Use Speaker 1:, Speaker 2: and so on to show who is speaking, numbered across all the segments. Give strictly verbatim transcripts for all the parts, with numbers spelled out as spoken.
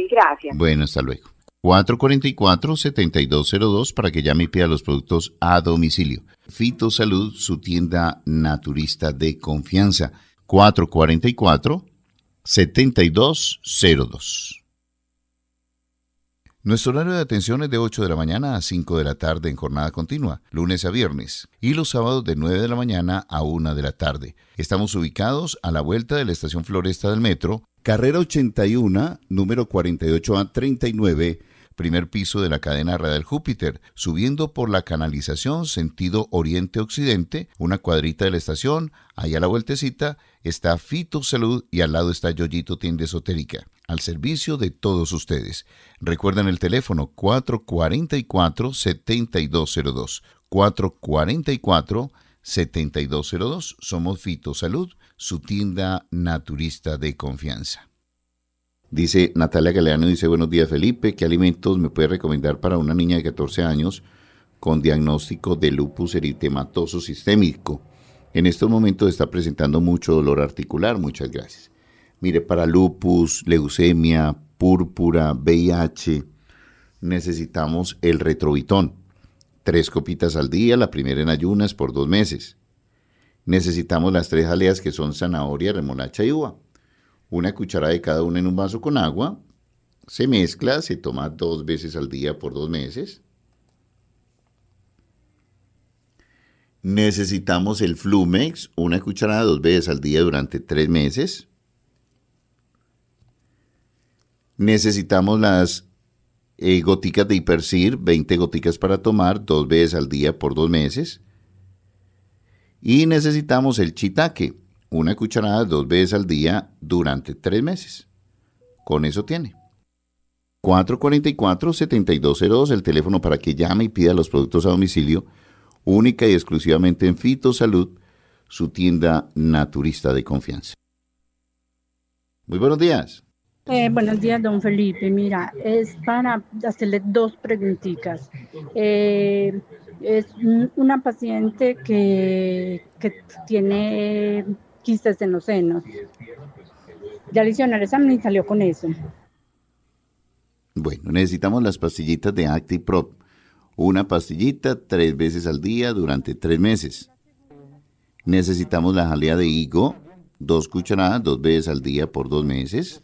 Speaker 1: Mil gracias.
Speaker 2: Bueno, hasta luego. cuatro cuatro cuatro, siete dos cero dos para que llame y pida los productos a domicilio. Fitosalud, su tienda naturista de confianza. cuatro cuatro cuatro, siete dos cero dos. Nuestro horario de atención es de ocho de la mañana a cinco de la tarde en jornada continua, lunes a viernes, y los sábados de nueve de la mañana a una de la tarde. Estamos ubicados a la vuelta de la estación Floresta del Metro, carrera ochenta y uno, número cuarenta y ocho A treinta y nueve, primer piso de la cadena radial Júpiter, subiendo por la canalización sentido oriente-occidente, una cuadrita de la estación, ahí a la vueltecita está Fitosalud y al lado está Yoyito Tienda Esotérica, al servicio de todos ustedes. Recuerden el teléfono cuatro cuatro cuatro, siete dos cero dos, cuatro cuatro cuatro, siete dos cero dos. Somos Fitosalud, su tienda naturista de confianza. Dice Natalia Galeano, dice, buenos días Felipe, ¿qué alimentos me puede recomendar para una niña de catorce años con diagnóstico de lupus eritematoso sistémico? En estos momentos está presentando mucho dolor articular, muchas gracias. Mire, para lupus, leucemia, púrpura, V I H, necesitamos el Retrovitón. Tres copitas al día, la primera en ayunas por dos meses. Necesitamos las tres jaleas que son zanahoria, remolacha y uva. Una cucharada de cada una en un vaso con agua. Se mezcla, se toma dos veces al día por dos meses. Necesitamos el Flumex, una cucharada dos veces al día durante tres meses. Necesitamos las eh, goticas de Hipercir, veinte goticas para tomar dos veces al día por dos meses. Y necesitamos el Chitaque, una cucharada dos veces al día durante tres meses. Con eso tiene. cuatro cuatro cuatro, siete dos cero dos, el teléfono para que llame y pida los productos a domicilio, única y exclusivamente en Fitosalud, su tienda naturista de confianza. Muy buenos días.
Speaker 3: Eh, buenos días, don Felipe. Mira, es para hacerle dos preguntitas. Eh, es una paciente que, que tiene quistes en los senos. Ya le hicieron el examen y salió con eso.
Speaker 2: Bueno, necesitamos las pastillitas de ActiProp. Una pastillita tres veces al día durante tres meses. Necesitamos la jalea de higo, dos cucharadas, dos veces al día por dos meses.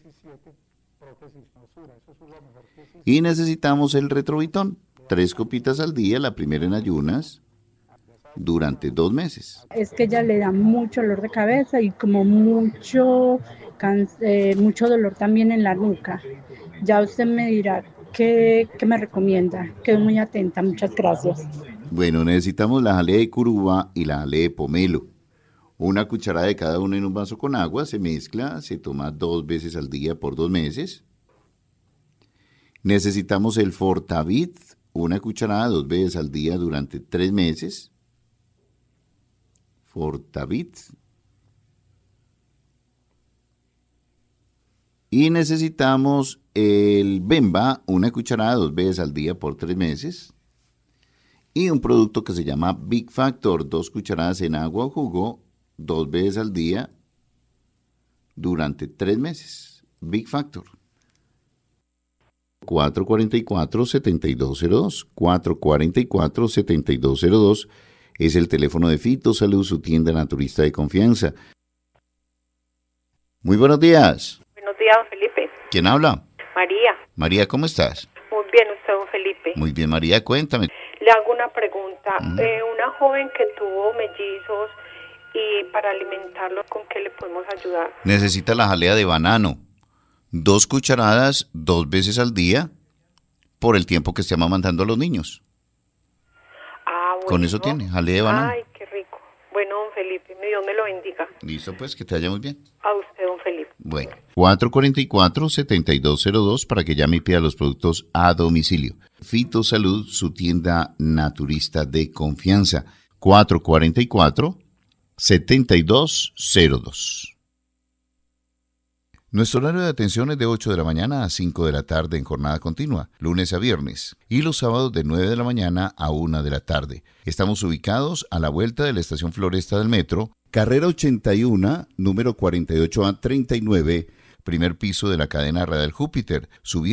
Speaker 2: Y necesitamos el Retrovitón, tres copitas al día, la primera en ayunas, durante dos meses.
Speaker 3: Es que ella le da mucho dolor de cabeza y como mucho, eh, mucho dolor también en la nuca. Ya usted me dirá qué, qué me recomienda. Quedo muy atenta, muchas gracias.
Speaker 2: Bueno, necesitamos la jalea de curuba y la jalea de pomelo. Una cucharada de cada una en un vaso con agua, se mezcla, se toma dos veces al día por dos meses. Necesitamos el Fortavit, una cucharada dos veces al día durante tres meses. Fortavit. Y necesitamos el Bemba, una cucharada dos veces al día por tres meses. Y un producto que se llama Big Factor, dos cucharadas en agua o jugo, dos veces al día durante tres meses. Big Factor. cuatro cuatro cuatro, siete dos cero dos, cuatro cuatro cuatro, siete dos cero dos es el teléfono de Fitosalud, su tienda naturista de confianza. Muy buenos días.
Speaker 4: Buenos días, don Felipe.
Speaker 2: ¿Quién habla?
Speaker 4: María.
Speaker 2: María, ¿cómo estás?
Speaker 4: Muy bien, usted, don Felipe.
Speaker 2: Muy bien, María, cuéntame.
Speaker 4: Le hago una pregunta.
Speaker 2: Uh-huh.
Speaker 4: Eh, una joven que tuvo mellizos y para alimentarlos, ¿con qué le podemos ayudar?
Speaker 2: Necesita la jalea de banano. Dos cucharadas, dos veces al día, por el tiempo que esté amamantando a los niños.
Speaker 4: Ah, bueno.
Speaker 2: Con eso tiene, jalea de banano.
Speaker 4: Ay, qué rico. Bueno, don Felipe, Dios me lo bendiga.
Speaker 2: Listo, pues, que te vaya muy bien.
Speaker 4: A usted, don Felipe.
Speaker 2: Bueno, cuatro cuatro cuatro, siete dos cero dos para que llame y pida los productos a domicilio. Fitosalud, su tienda naturista de confianza. cuatro cuatro cuatro, siete dos cero dos. Nuestro horario de atención es de ocho de la mañana a cinco de la tarde en jornada continua, lunes a viernes, y los sábados de nueve de la mañana a una de la tarde. Estamos ubicados a la vuelta de la estación Floresta del Metro, carrera ochenta y uno, número cuarenta y ocho A treinta y nueve, primer piso de la cadena radial Júpiter, subiendo